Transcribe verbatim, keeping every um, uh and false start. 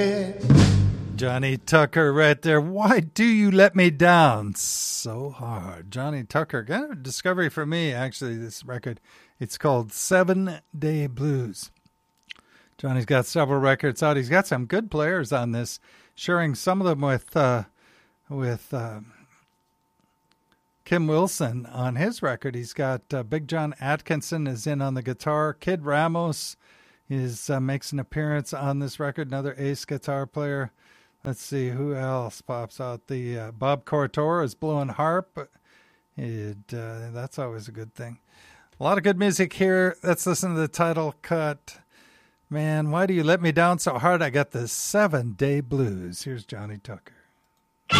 Johnny Tucker right there. Why do you let me down so hard? Johnny Tucker. Kind of a discovery for me, actually, this record. It's called Seven Day Blues. Johnny's got several records out. He's got some good players on this, sharing some of them with uh, with uh, Kim Wilson on his record. He's got uh, Big John Atkinson is in on the guitar. Kid Ramos is uh, makes an appearance on this record, another ace guitar player. Let's see who else pops out. The uh, Bob Corritore is blowing harp. It, uh, that's always a good thing. A lot of good music here. Let's listen to the title cut. Man, why do you let me down so hard? I got the Seven Day Blues. Here's Johnny Tucker.